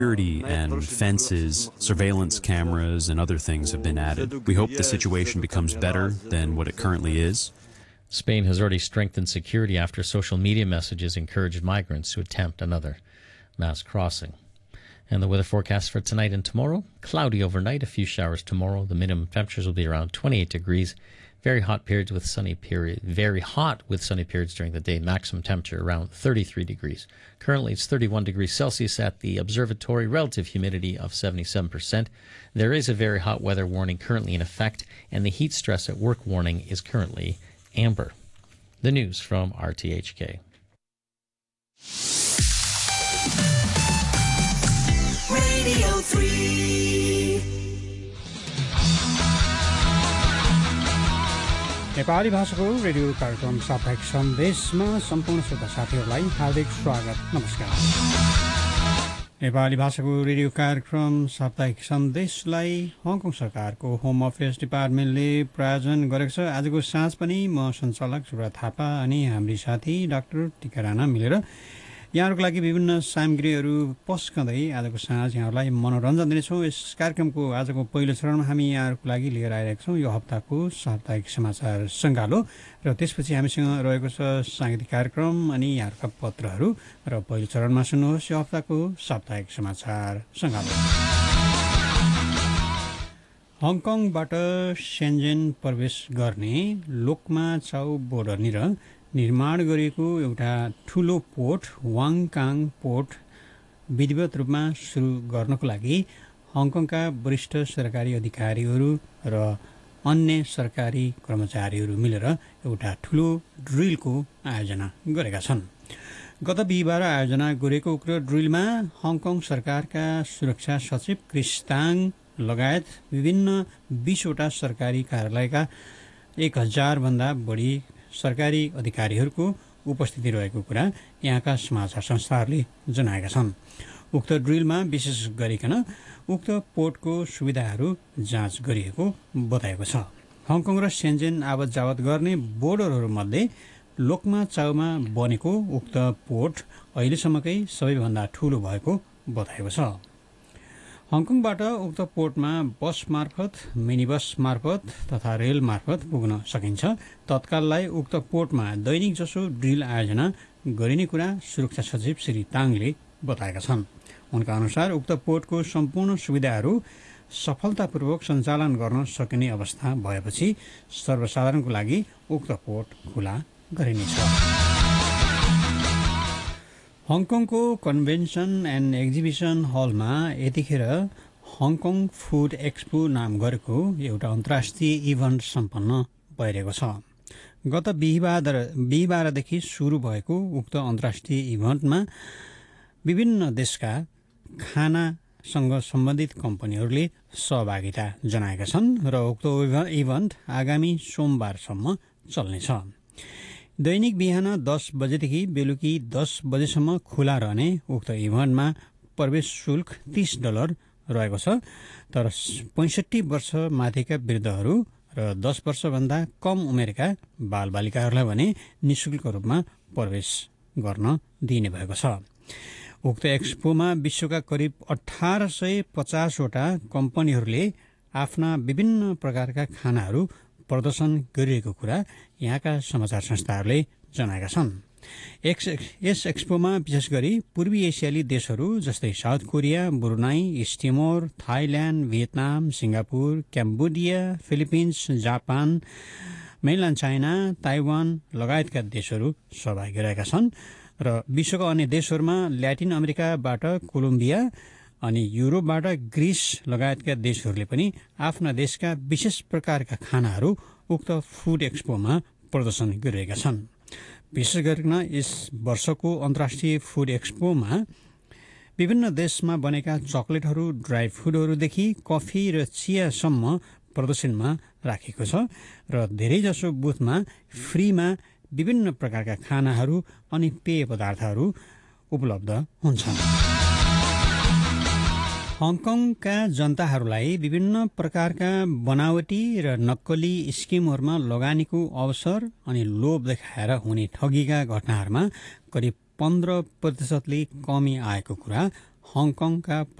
Security and fences, surveillance cameras, and other things have been added. We hope the situation becomes better than what it currently is. Spain has already strengthened security after social media messages encouraged migrants to attempt another mass crossing. And the weather forecast for tonight and tomorrow: cloudy overnight, a few showers tomorrow. The minimum temperatures will be around 28 degrees. Very hot periods with sunny periods during the day. Maximum temperature around 33 degrees. Currently, it's 31 degrees Celsius at the observatory. Relative humidity of 77%. There is a very hot weather warning currently in effect, and the heat stress at work warning is currently amber. The news from RTHK. Radio 3 Nepali भाषाको radio कार्यक्रम साप्ताहिक सन्देशमा सम्पूर्ण श्रोता साथीहरूलाई हार्दिक स्वागत। नमस्कार। नेपाली भाषाको रेडियो कार्यक्रम साप्ताहिक सन्देशलाई हङकङ सरकारको होम अफेयर्स डिपार्टमेन्टले प्रायोजन गरेको छ। आजको साँझ पनि म सञ्चालक सुब्रत थापा अनि हाम्री साथी डाक्टर टिका राणा मिलेर यहाँहरूको लागि विभिन्न सामग्रीहरू पस्कँदै आजको साँझ यहाँहरूलाई मनोरञ्जन दिनेछौँ। यस कार्यक्रमको आजको पहिलो चरणमा हामी यहाँहरूको लागि लिएर आइरहेका छौँ यो हप्ताको साप्ताहिक समाचार सङ्गालो, र त्यसपछि हामीसँग रहेको छ साङ्गीतिक कार्यक्रम अनि यहाँहरूका पत्रहरू। र पहिलो चरणमा सुन्नुहोस् यो हप्ताको साप्ताहिक समाचार सङ्गालो। हङकङबाट सेन्जेन प्रवेश गर्ने लोकमा चाउ बोर्डरनिर निर्माण गरिएको एउटा ठुलो पोर्ट वाङकाङ पोर्ट विधिवत रूपमा सुरु गर्नको लागि हङकङका वरिष्ठ सरकारी अधिकारीहरू र अन्य सरकारी कर्मचारीहरू मिलेर एउटा ठुलो ड्रिलको आयोजना गरेका छन्। गत बिहिबार आयोजना गरेको उक्त ड्रिलमा हङकङ सरकारका सुरक्षा सचिव क्रिस ताङ लगायत विभिन्न 20वटा सरकारी कार्यालयका 1000 भन्दा बढी सरकारी अधिकारीहरूको उपस्थिति रहेको कुरा यहाँका समाचार संस्थाहरूले जनाएका छन्। उक्त ड्रिलमा विशेष गरिकन उक्त पोर्टको सुविधाहरू जाँच गरिएको बताएको छ। हङकङ र सेन्जेन आवत जावत गर्ने बोर्डरहरूमध्ये लोकमा चाउमा बनेको उक्त पोर्ट अहिलेसम्मकै सबैभन्दा ठुलो भएको बताएको छ। हङकङबाट उक्त पोर्टमा बस मार्फत, मिनी बस मार्फत तथा रेल मार्फत पुग्न सकिन्छ। तत्काललाई उक्त पोर्टमा दैनिक जसो ड्रिल आयोजना गरिने कुरा सुरक्षा सचिव श्री ताङले बताएका छन्। उनका अनुसार उक्त पोर्टको सम्पूर्ण सुविधाहरू सफलतापूर्वक सञ्चालन गर्न सकिने अवस्था भएपछि सर्वसाधारणको लागि उक्त पोर्ट खुला गरिनेछ। हङकङको कन्भेन्सन एन्ड एक्जिबिसन हलमा यतिखेर हङकङ फुड एक्सपो नाम गरेको एउटा अन्तर्राष्ट्रिय इभेन्ट सम्पन्न भइरहेको छ। गत बिहिबारदेखि सुरु भएको उक्त अन्तर्राष्ट्रिय इभेन्टमा विभिन्न देशका खानासँग सम्बन्धित कम्पनीहरूले सहभागिता जनाएका छन् र उक्त इभेन्ट आगामी सोमबारसम्म चल्नेछ। दैनिक बिहान 10 बजेदेखि बेलुकी 10 बजेसम्म खुला रहने उक्त इभेन्टमा प्रवेश शुल्क $30 रहेको छ। तर 65 वर्ष माथिका वृद्धहरू र 10 वर्षभन्दा कम उमेरका बालबालिकाहरूलाई भने निःशुल्क रूपमा प्रवेश गर्न दिइने भएको छ। उक्त एक्सपोमा विश्वका करिब 1850वटा कम्पनीहरूले आफ्ना विभिन्न प्रकारका खानाहरू प्रदर्शन गरिरहेको कुरा यहाँका समाचार संस्थाहरूले जनाएका छन्। यस एक्सपोमा विशेष गरी पूर्वी एसियाली देशहरू जस्तै south Korea, Brunei, east Timor, Thailand, Vietnam, Singapore, Cambodia, Philippines, Japan, mainland China, Taiwan लगायतका देशहरू सहभागी रहेका छन्। र विश्वका अन्य देशहरूमा ल्याटिन अमेरिकाबाट कोलम्बिया अनि युरोपबाट ग्रिस लगायतका देशहरूले पनि आफ्ना देशका विशेष प्रकारका खानाहरू उक्त फुड एक्सपोमा प्रदर्शन गरिरहेका छन्। विशेष गरिकन यस वर्षको अन्तर्राष्ट्रिय फुड एक्सपोमा विभिन्न देशमा बनेका चकलेटहरू, ड्राई फुडहरूदेखि कफी र चियासम्म प्रदर्शनमा राखेको छ र धेरैजसो बुथमा फ्रीमा विभिन्न प्रकारका खानाहरू अनि पेय पदार्थहरू उपलब्ध हुन्छन्। हङकङका जनताहरूलाई विभिन्न प्रकारका बनावटी र नक्कली स्किमहरूमा लगानीको अवसर अनि लोभ देखाएर हुने ठगीका घटनाहरूमा करिब 15% कमी आएको कुरा हङकङका